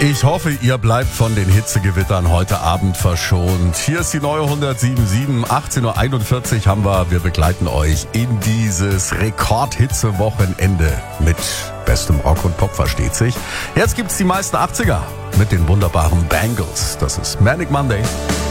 Ich hoffe, ihr bleibt von den Hitzegewittern heute Abend verschont. Hier ist die neue 107.7, 18.41 Uhr haben wir. Wir begleiten euch in dieses Rekordhitze-Wochenende mit bestem Rock und Pop, versteht sich. Jetzt gibt's die meisten 80er mit den wunderbaren Bangles. Das ist Manic Monday.